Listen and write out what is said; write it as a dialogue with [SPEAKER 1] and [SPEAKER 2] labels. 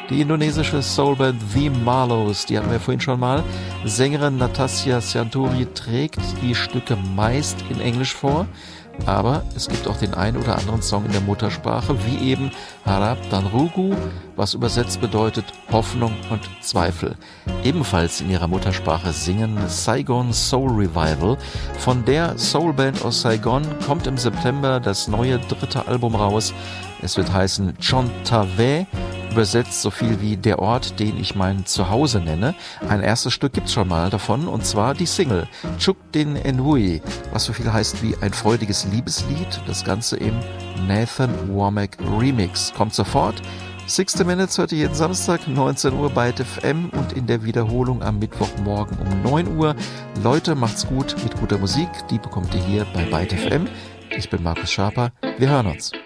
[SPEAKER 1] Die indonesische Soulband The Marlows, die hatten wir vorhin schon mal. Sängerin Natasja Santuri trägt die Stücke meist in Englisch vor, aber es gibt auch den einen oder anderen Song in der Muttersprache, wie eben Harap dan Rugu, was übersetzt bedeutet Hoffnung und Zweifel. Ebenfalls in ihrer Muttersprache singen Saigon Soul Revival. Von der Soulband aus Saigon kommt im September das neue 3. Album raus. Es wird heißen Chontave, übersetzt so viel wie der Ort, den ich mein Zuhause nenne. Ein erstes Stück gibt's schon mal davon, und zwar die Single Chuk Din Enhui, was so viel heißt wie ein freudiges Liebeslied. Das Ganze im Nathan Womack Remix. Kommt sofort. 60 Minutes heute jeden Samstag, 19 Uhr bei FM und in der Wiederholung am Mittwochmorgen um 9 Uhr. Leute, macht's gut mit guter Musik. Die bekommt ihr hier bei Byte FM. Ich bin Markus Schaper. Wir hören uns.